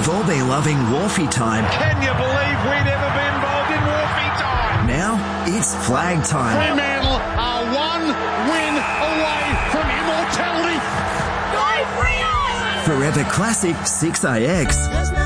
We've all been loving Wharfie time. Can you believe we'd ever be involved in Wharfie time? Now it's flag time. Fremantle are one win away from immortality. Go Freo! Forever Classic 6AX.